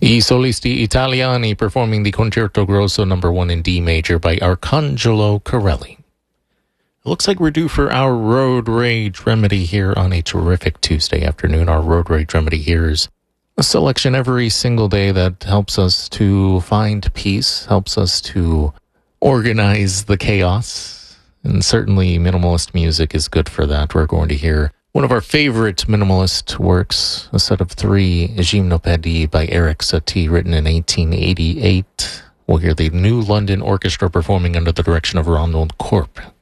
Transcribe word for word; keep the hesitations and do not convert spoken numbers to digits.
I Solisti Italiani performing the Concerto Grosso number one in D major by Arcangelo Corelli. It looks like we're due for our Road Rage Remedy here on a terrific Tuesday afternoon. Our Road Rage Remedy here is a selection every single day that helps us to find peace, helps us to organize the chaos, and certainly minimalist music is good for that. We're going to hear one of our favorite minimalist works, a set of three, Gymnopédie by Erik Satie, written in eighteen eighty-eight. We'll hear the New London Orchestra performing under the direction of Ronald Corp.